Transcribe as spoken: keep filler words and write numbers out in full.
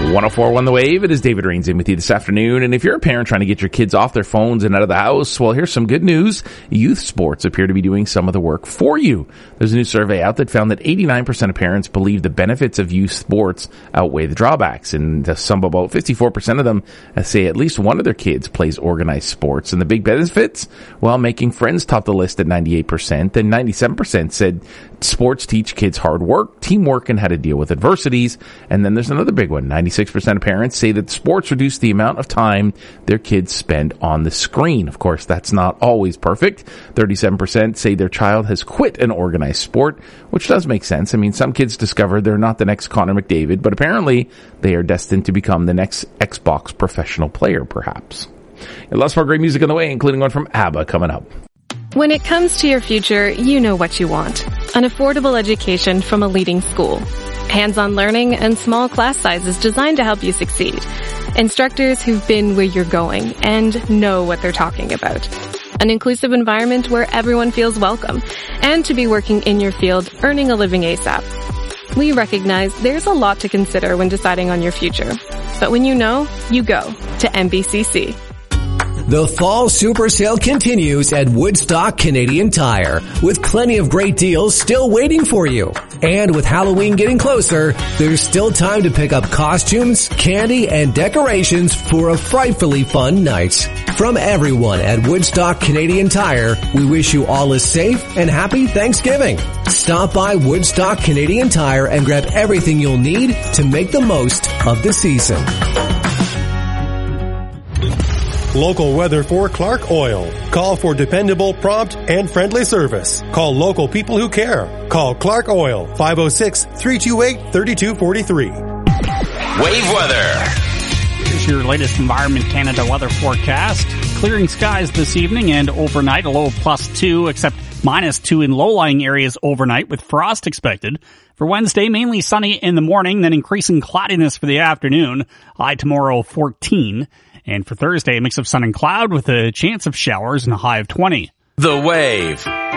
one oh four point one The Wave. It is David Rains in with you this afternoon. And if you're a parent trying to get your kids off their phones and out of the house, well, here's some good news. Youth sports appear to be doing some of the work for you. There's a new survey out that found that eighty-nine percent of parents believe the benefits of youth sports outweigh the drawbacks. And some about fifty-four percent of them say at least one of their kids plays organized sports. And the big benefits? Well, making friends topped the list at ninety-eight percent. And ninety-seven percent said sports teach kids hard work, teamwork, and how to deal with adversities. And then there's another big one. ninety-six percent of parents say that sports reduce the amount of time their kids spend on the screen. Of course, that's not always perfect. thirty-seven percent say their child has quit an organized sport, which does make sense. I mean, some kids discover they're not the next Connor McDavid, but apparently they are destined to become the next Xbox professional player, perhaps. And lots more great music on the way, including one from ABBA coming up. When it comes to your future, you know what you want. An affordable education from a leading school. Hands-on learning and small class sizes designed to help you succeed. Instructors who've been where you're going and know what they're talking about. An inclusive environment where everyone feels welcome. And to be working in your field, earning a living ASAP. We recognize there's a lot to consider when deciding on your future. But when you know, you go to M B C C. The fall super sale continues at Woodstock Canadian Tire, with plenty of great deals still waiting for you. And with Halloween getting closer, there's still time to pick up costumes, candy, and decorations for a frightfully fun night. From everyone at Woodstock Canadian Tire, we wish you all a safe and happy Thanksgiving. Stop by Woodstock Canadian Tire and grab everything you'll need to make the most of the season. Local weather for Clark Oil. Call for dependable, prompt, and friendly service. Call local people who care. Call Clark Oil, five oh six, three two eight, three two four three. Wave weather. Here's your latest Environment Canada weather forecast. Clearing skies this evening and overnight, a low of plus two, except minus two in low-lying areas overnight with frost expected. For Wednesday, mainly sunny in the morning, then increasing cloudiness for the afternoon. High tomorrow, fourteen. And for Thursday, a mix of sun and cloud with a chance of showers and a high of twenty. The Wave.